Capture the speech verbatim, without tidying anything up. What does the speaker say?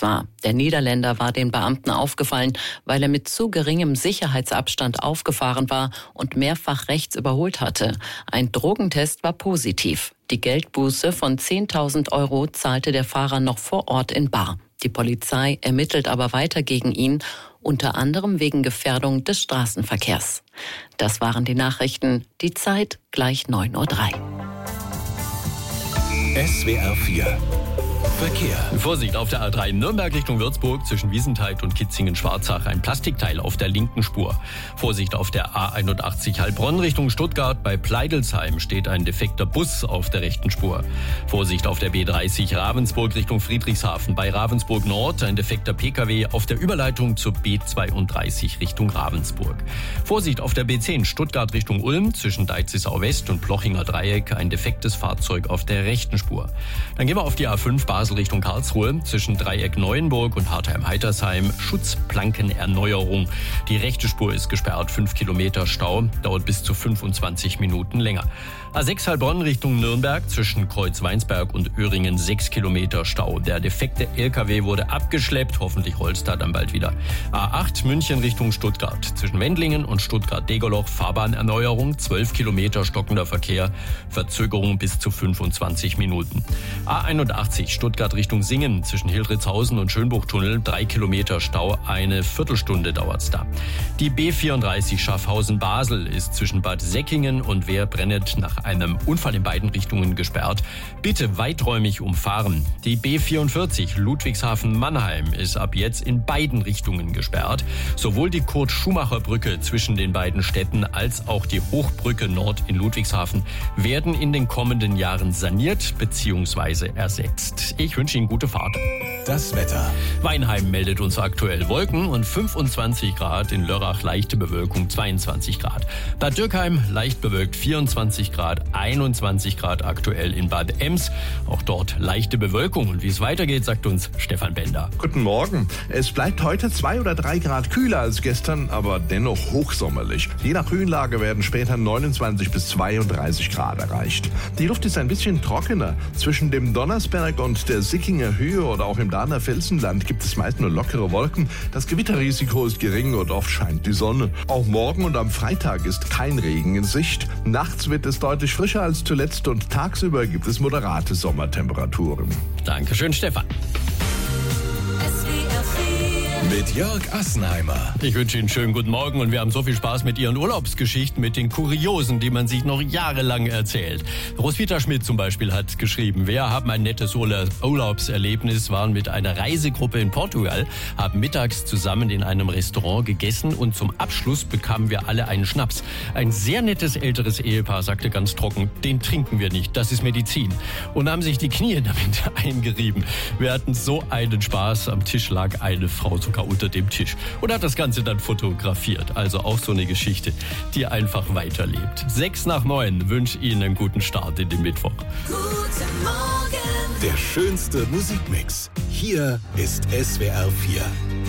war. Der Niederländer war den Beamten aufgefallen, weil er mit zu geringem Sicherheitsabstand aufgefahren war und mehrfach rechts überholt hatte. Ein Drogentest war positiv. Die Geldbuße von zehntausend Euro zahlte der Fahrer noch vor Ort in bar. Die Polizei ermittelt aber weiter gegen ihn, unter anderem wegen Gefährdung des Straßenverkehrs. Das waren die Nachrichten. Die Zeit gleich neun Uhr drei. S W R vier Verkehr. Vorsicht auf der A drei Nürnberg Richtung Würzburg zwischen Wiesenthal und Kitzingen-Schwarzach. Ein Plastikteil auf der linken Spur. Vorsicht auf der A einundachtzig Heilbronn Richtung Stuttgart. Bei Pleidelsheim steht ein defekter Bus auf der rechten Spur. Vorsicht auf der B dreißig Ravensburg Richtung Friedrichshafen. Bei Ravensburg Nord ein defekter P K W auf der Überleitung zur B zweiunddreißig Richtung Ravensburg. Vorsicht auf der B zehn Stuttgart Richtung Ulm zwischen Deizisau West und Plochinger Dreieck. Ein defektes Fahrzeug auf der rechten Spur. Dann gehen wir auf die A fünf Basel Richtung Karlsruhe zwischen Dreieck Neuenburg und Hartheim-Heitersheim. Schutzplankenerneuerung. Die rechte Spur ist gesperrt. fünf Kilometer Stau. Dauert bis zu fünfundzwanzig Minuten länger. A sechs Heilbronn Richtung Nürnberg zwischen Kreuz-Weinsberg und Öhringen. sechs Kilometer Stau. Der defekte L K W wurde abgeschleppt. Hoffentlich rollt es da dann bald wieder. A acht München Richtung Stuttgart zwischen Wendlingen und Stuttgart-Degerloch. Fahrbahnerneuerung. zwölf Kilometer stockender Verkehr. Verzögerung bis zu fünfundzwanzig Minuten. A einundachtzig Stuttgart Richtung Singen zwischen Hildritzhausen und Schönbuchtunnel. Drei Kilometer Stau, eine Viertelstunde dauert's da. Die B vierunddreißig Schaffhausen-Basel ist zwischen Bad Säckingen und Werbrennet nach einem Unfall in beiden Richtungen gesperrt. Bitte weiträumig umfahren. Die B vierundvierzig Ludwigshafen-Mannheim ist ab jetzt in beiden Richtungen gesperrt. Sowohl die Kurt-Schumacher-Brücke zwischen den beiden Städten als auch die Hochbrücke Nord in Ludwigshafen werden in den kommenden Jahren saniert bzw. ersetzt. Ich wünsche Ihnen gute Fahrt. Das Wetter. Weinheim meldet uns aktuell Wolken und fünfundzwanzig Grad, in Lörrach leichte Bewölkung zweiundzwanzig Grad. Bad Dürkheim leicht bewölkt vierundzwanzig Grad, einundzwanzig Grad aktuell in Bad Ems. Auch dort leichte Bewölkung. Und wie es weitergeht, sagt uns Stefan Bender. Guten Morgen. Es bleibt heute zwei oder drei Grad kühler als gestern, aber dennoch hochsommerlich. Je nach Höhenlage werden später neunundzwanzig bis zweiunddreißig Grad erreicht. Die Luft ist ein bisschen trockener. Zwischen dem Donnersberg und der Sickinger Höhe oder auch im Dahner Felsenland gibt es meist nur lockere Wolken. Das Gewitterrisiko ist gering und oft scheint die Sonne. Auch morgen und am Freitag ist kein Regen in Sicht. Nachts wird es deutlich frischer als zuletzt und tagsüber gibt es moderate Sommertemperaturen. Dankeschön, Stefan. Mit Jörg Assenheimer. Ich wünsche Ihnen einen schönen guten Morgen und wir haben so viel Spaß mit Ihren Urlaubsgeschichten, mit den Kuriosen, die man sich noch jahrelang erzählt. Roswitha Schmidt zum Beispiel hat geschrieben, wir haben ein nettes Urlaubserlebnis, waren mit einer Reisegruppe in Portugal, haben mittags zusammen in einem Restaurant gegessen und zum Abschluss bekamen wir alle einen Schnaps. Ein sehr nettes älteres Ehepaar sagte ganz trocken, den trinken wir nicht, das ist Medizin. Und haben sich die Knie damit eingerieben. Wir hatten so einen Spaß, am Tisch lag eine Frau sogar unter dem Tisch und hat das Ganze dann fotografiert. Also auch so eine Geschichte, die einfach weiterlebt. Sechs nach neun wünsche Ihnen einen guten Start in den Mittwoch. Guten Morgen. Der schönste Musikmix. Hier ist S W R vier.